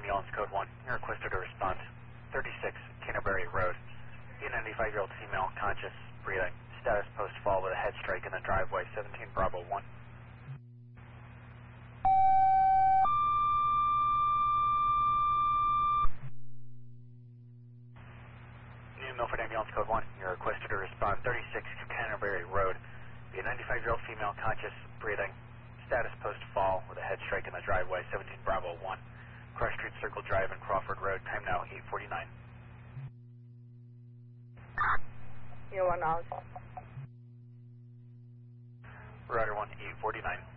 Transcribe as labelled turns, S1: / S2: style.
S1: ambulance code 1. You're requested to respond. 36 Canterbury Road. A 95-year-old female, conscious, breathing. Status post-fall with a head strike in the driveway. 17 Bravo 1. New Milford ambulance code 1. You're requested to respond. 36 Canterbury Road. A 95-year-old female, conscious, breathing. Status post-fall with a head strike in the driveway. 17 Bravo 1. Cross Street Circle Drive and Crawford Road. Time now 8:49.
S2: You want out?
S1: Rider 1, 8:49.